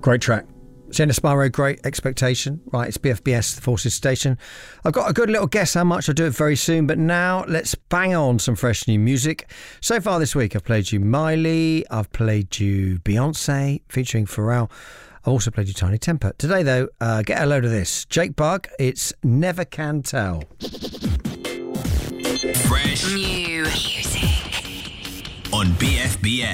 Great track. Jenna Sparrow, Great Expectation. Right, it's BFBS, the Forces Station. I've got a good little guess how much. I'll do it very soon. But now let's bang on some fresh new music. So far this week, I've played you Miley. I've played you Beyonce featuring Pharrell. I've also played you Tiny Temper. Today, though, get a load of this. Jake Bugg, it's Never Can Tell. Fresh new music on BFBS.